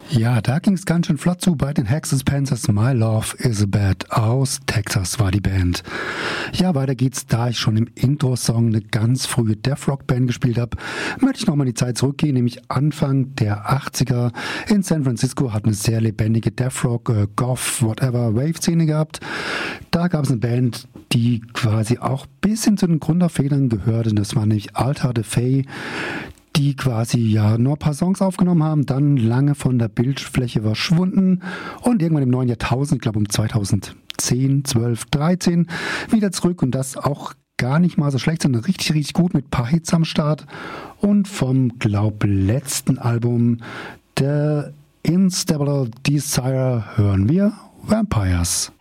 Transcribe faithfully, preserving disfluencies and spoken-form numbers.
Ja, da ging es ganz schön flott zu bei den Hexes Panthers. My Love is a Bad aus Texas war die Band. Ja, weiter geht's. Da ich schon im Intro-Song eine ganz frühe Death-Rock-Band gespielt habe, möchte ich nochmal in die Zeit zurückgehen, nämlich Anfang der achtziger. In San Francisco hat eine sehr lebendige Death-Rock, äh, Goth, whatever, Wave-Szene gehabt. Da gab es eine Band, die quasi auch bis hin zu den Gründerfedern gehörte. Das war nämlich Altar de Fey, die quasi ja nur ein paar Songs aufgenommen haben, dann lange von der Bildfläche verschwunden und irgendwann im neuen Jahrtausend, ich glaube um zweitausendzehn, zwölf, dreizehn, wieder zurück und das auch gar nicht mal so schlecht, sondern richtig, richtig gut mit ein paar Hits am Start. Und vom, glaub, letzten Album The Instable Desire hören wir Vampires.